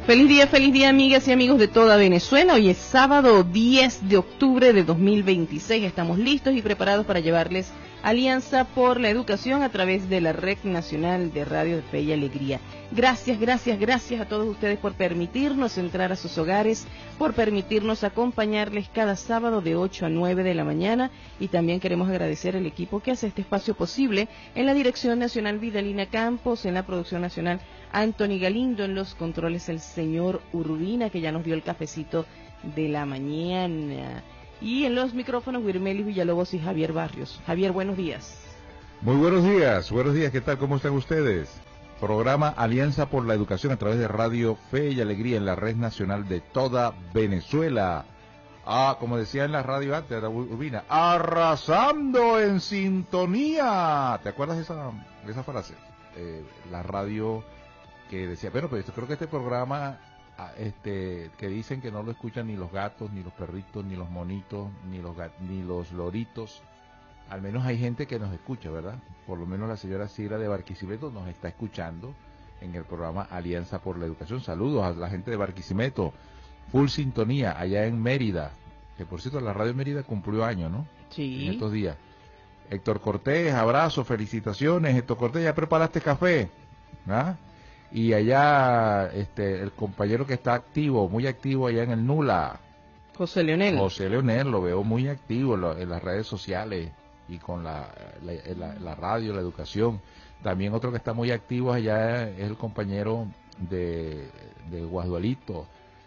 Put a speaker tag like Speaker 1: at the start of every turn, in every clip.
Speaker 1: Feliz día, amigas y amigos de toda Venezuela. Hoy es sábado 10 de octubre de 2026. Estamos listos y preparados para llevarles Alianza por la Educación a través de la Red Nacional de Radio de Fe y Alegría. Gracias a todos ustedes por permitirnos entrar a sus hogares, por permitirnos acompañarles cada sábado de 8 a 9 de la mañana, y también queremos agradecer al equipo que hace este espacio posible, en la Dirección Nacional Vidalina Campos, en la Producción Nacional Anthony Galindo, en los controles el señor Urbina, que ya nos dio el cafecito de la mañana, y en los micrófonos Wirmelis Villalobos y Javier Barrios. Javier, buenos días.
Speaker 2: Muy buenos días, ¿qué tal? ¿Cómo están ustedes? Programa Alianza por la Educación a través de Radio Fe y Alegría en la Red Nacional de toda Venezuela. Como decía en la radio antes, Urbina, arrasando en sintonía. ¿Te acuerdas de esa frase? La radio que decía, pero creo que este programa, que dicen que no lo escuchan ni los gatos, ni los perritos, ni los monitos, ni los loritos. Al menos hay gente que nos escucha, ¿verdad? Por lo menos la señora Cira de Barquisimeto nos está escuchando en el programa Alianza por la Educación. Saludos a la gente de Barquisimeto, full sintonía, allá en Mérida, que por cierto la radio Mérida cumplió año, ¿no?
Speaker 1: Sí.
Speaker 2: En estos días. Héctor Cortés, abrazo, felicitaciones. Héctor Cortés, ¿ya preparaste café? ¿Ah? Y allá, el compañero que está activo, muy activo allá en el Nula.
Speaker 1: José Leonel,
Speaker 2: lo veo muy activo en las redes sociales y con la radio, la educación. También otro que está muy activo allá es el compañero de Guasdualito,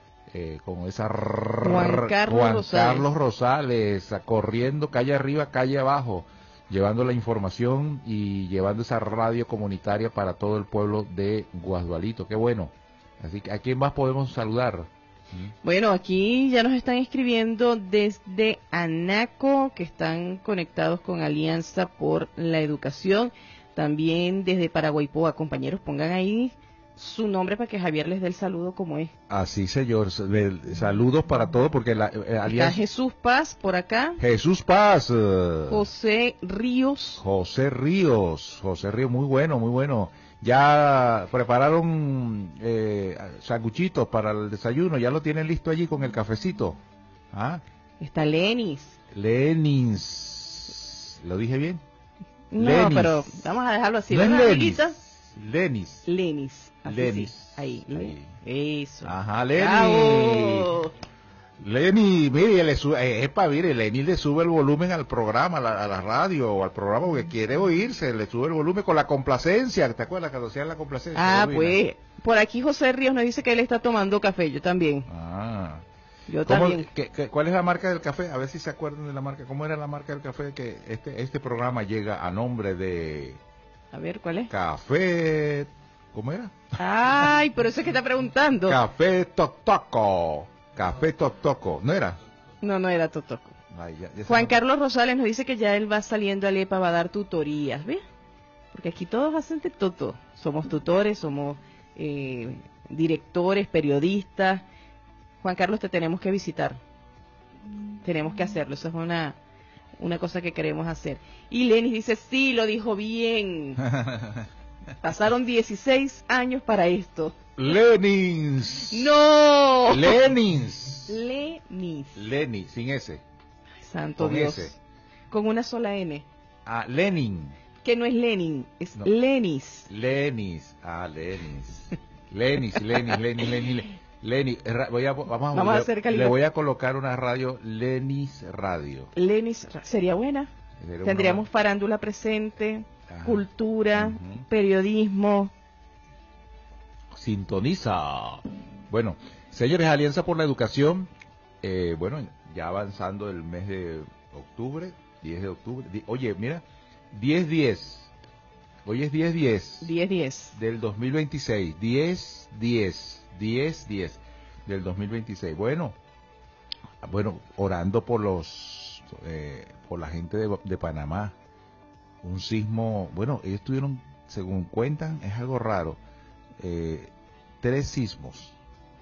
Speaker 2: con esa
Speaker 1: Juan
Speaker 2: Carlos Rosales, corriendo calle arriba, calle abajo, llevando la información y llevando esa radio comunitaria para todo el pueblo de Guasdualito. Qué bueno. Así que, ¿a quién más podemos saludar?
Speaker 1: Bueno, aquí ya nos están escribiendo desde Anaco, que están conectados con Alianza por la Educación. También desde Paraguaypoa. Compañeros, pongan ahí su nombre para que Javier les dé el saludo como es.
Speaker 2: Así, señor. Saludos para todos, porque Alianza...
Speaker 1: Está Jesús Paz por acá.
Speaker 2: Jesús Paz.
Speaker 1: José Ríos,
Speaker 2: muy bueno. Ya prepararon sanguchitos para el desayuno, ya lo tienen listo allí con el cafecito.
Speaker 1: Está Lenis.
Speaker 2: ¿Lo dije bien?
Speaker 1: No, Lenis. Pero vamos a dejarlo así.
Speaker 2: ¿No es
Speaker 1: Lenis?
Speaker 2: Lenis.
Speaker 1: Ahí. Eso.
Speaker 2: Ajá, Lenis. Lenny, mire, Lenny le sube el volumen al programa, a la radio o al programa porque quiere oírse, le sube el volumen con la complacencia. ¿Te acuerdas cuando hacían la complacencia?
Speaker 1: Pues, por aquí José Ríos nos dice que él está tomando café, yo también. Yo también.
Speaker 2: ¿Cuál es la marca del café? A ver si se acuerdan de la marca. ¿Cómo era la marca del café? Que este programa llega a nombre de...
Speaker 1: A ver, ¿cuál es?
Speaker 2: Café... ¿Cómo era?
Speaker 1: Ay, pero eso es que está preguntando.
Speaker 2: Café Totoco. Café Totoco, ¿no era?
Speaker 1: No era Totoco.
Speaker 2: Ya
Speaker 1: Juan Carlos Rosales nos dice que ya él va saliendo a Lepa, va a dar tutorías, ¿ves? Porque aquí todos hacen de todo. Somos tutores, somos directores, periodistas. Juan Carlos, te tenemos que visitar. Tenemos que hacerlo, eso es una cosa que queremos hacer. Y Lenis dice, sí, lo dijo bien. Pasaron 16 años para esto.
Speaker 2: Lenins.
Speaker 1: No.
Speaker 2: Lenins, sin S.
Speaker 1: Ay, santo
Speaker 2: con
Speaker 1: Dios.
Speaker 2: S.
Speaker 1: Con una sola N.
Speaker 2: Lenin.
Speaker 1: Que no es Lenin, es
Speaker 2: no.
Speaker 1: Lenis.
Speaker 2: Lenis. Lenis. Vamos a hacer calidad. Le voy a colocar una radio, Lenis Radio.
Speaker 1: Lenis, sería buena. Tendríamos farándula presente, cultura, periodismo.
Speaker 2: Sintoniza. Bueno, señores, Alianza por la Educación, ya avanzando el mes de octubre, 10 de octubre. Oye, mira, 10-10. Hoy es 10-10.
Speaker 1: 10-10.
Speaker 2: Del 2026. 10-10 del 2026. Bueno, orando por la gente de Panamá. Un sismo, ellos tuvieron, según cuentan, es algo raro. 3 sismos.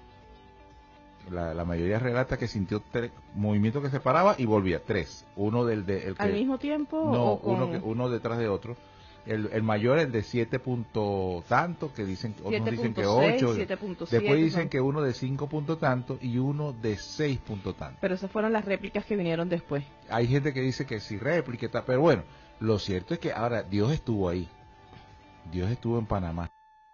Speaker 2: La mayoría relata que sintió 3 movimientos que se paraba y volvía. 3. Uno
Speaker 1: ¿Al mismo tiempo?
Speaker 2: No, uno detrás de otro. El mayor, el de 7 punto tanto, que dicen, otros dicen que
Speaker 1: 7.6,
Speaker 2: 8.
Speaker 1: 7.7,
Speaker 2: Después dicen
Speaker 1: ¿no?
Speaker 2: que uno de 5 punto tanto y uno de 6 punto tanto.
Speaker 1: Pero esas fueron las réplicas que vinieron después.
Speaker 2: Hay gente que dice que sí réplica y tal, pero bueno, lo cierto es que ahora Dios estuvo ahí. Dios estuvo en Panamá.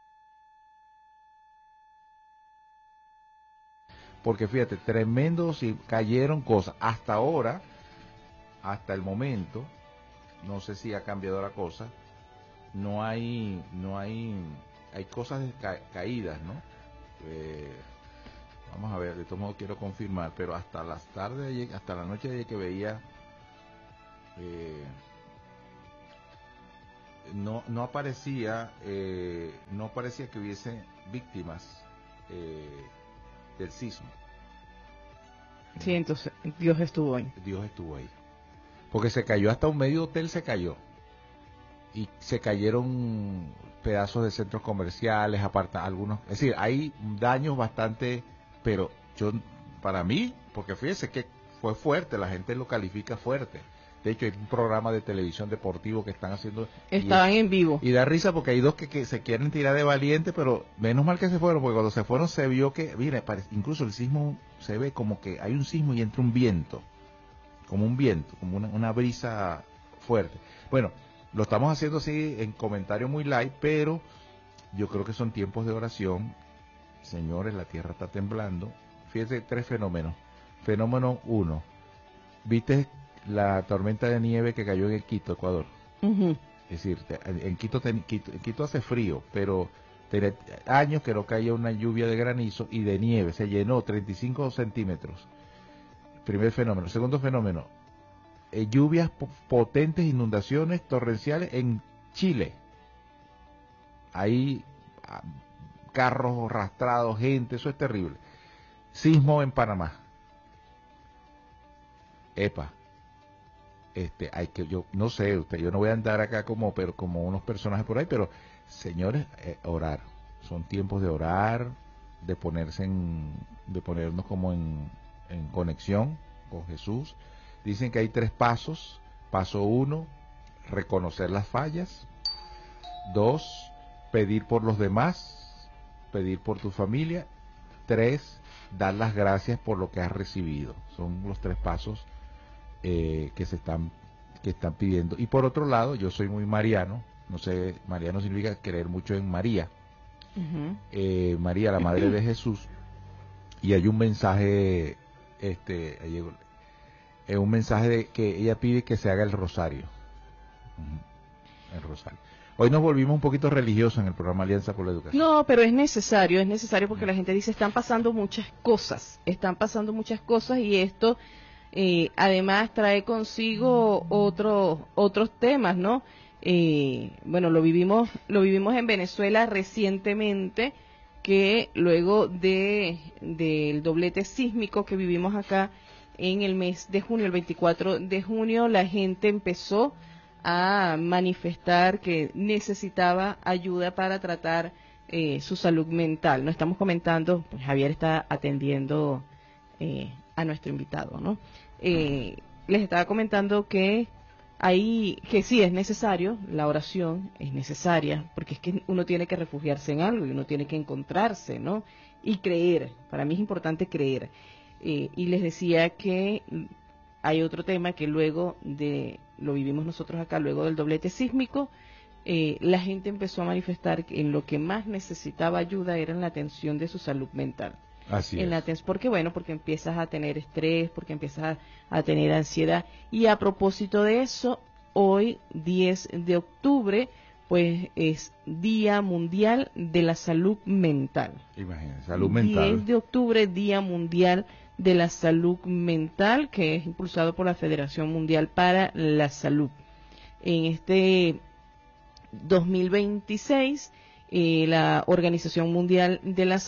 Speaker 2: Porque fíjate, tremendos y cayeron cosas. Hasta ahora, hasta el momento, no sé si ha cambiado la cosa, hay cosas caídas, ¿no? Vamos a ver, de todos modos quiero confirmar, pero hasta las tardes, hasta la noche de ayer que veía, no aparecía que hubiese víctimas del sismo.
Speaker 1: Sí, entonces Dios estuvo ahí.
Speaker 2: Dios estuvo ahí. Porque se cayó, hasta un medio hotel se cayó. Y se cayeron pedazos de centros comerciales, algunos. Es decir, hay daños bastante, pero para mí, porque fíjese que fue fuerte, la gente lo califica fuerte. De hecho, hay un programa de televisión deportivo que están haciendo.
Speaker 1: Estaban en vivo.
Speaker 2: Y da risa porque hay dos que se quieren tirar de valiente, pero menos mal que se fueron, porque cuando se fueron se vio que, mire, incluso el sismo se ve como que hay un sismo y entra un viento, como una brisa fuerte. Bueno, lo estamos haciendo así en comentario muy light, pero yo creo que son tiempos de oración. Señores, la tierra está temblando. Fíjense, 3 fenómenos. Fenómeno 1. ¿Viste la tormenta de nieve que cayó en Quito, Ecuador?
Speaker 1: Uh-huh.
Speaker 2: Es decir, en Quito hace frío, pero tenía años que no caía una lluvia de granizo y de nieve. Se llenó 35 centímetros. Primer fenómeno. Segundo fenómeno, lluvias potentes, inundaciones torrenciales en Chile. Hay carros arrastrados, gente, eso es terrible. Sismo en Panamá. Epa. Yo no sé, yo no voy a andar acá como unos personajes por ahí, pero señores, orar. Son tiempos de orar, de ponernos como en conexión con Jesús. Dicen que hay 3 pasos. Paso 1, reconocer las fallas. 2, pedir por los demás, pedir por tu familia. 3, dar las gracias por lo que has recibido. Son los 3 pasos que están pidiendo. Y por otro lado, yo soy muy mariano. No sé, mariano significa creer mucho en María. Uh-huh. María, la Madre de Jesús. Y hay un mensaje, un mensaje de que ella pide que se haga el rosario. Uh-huh. El rosario. Hoy nos volvimos un poquito religiosos en el programa Alianza por la Educación.
Speaker 1: No, pero es necesario porque la gente dice, están pasando muchas cosas y esto además trae consigo otros temas, ¿no? Bueno, lo vivimos en Venezuela recientemente, que luego del doblete sísmico que vivimos acá en el mes de junio, el 24 de junio, la gente empezó a manifestar que necesitaba ayuda para tratar su salud mental. No estamos comentando, pues Javier está atendiendo a nuestro invitado, ¿no? Les estaba comentando que sí es necesario, la oración es necesaria, porque es que uno tiene que refugiarse en algo y uno tiene que encontrarse, ¿no? Y creer, para mí es importante creer. Y les decía que hay otro tema que lo vivimos nosotros acá, luego del doblete sísmico, la gente empezó a manifestar que en lo que más necesitaba ayuda era en la atención de su salud mental.
Speaker 2: Así es.
Speaker 1: Porque empiezas a tener estrés, porque empiezas a tener ansiedad. Y a propósito de eso, hoy, 10 de octubre, pues es Día Mundial de la Salud Mental.
Speaker 2: Imagínense, salud mental.
Speaker 1: 10 de octubre, Día Mundial de la Salud Mental, que es impulsado por la Federación Mundial para la Salud. En este 2026, la Organización Mundial de la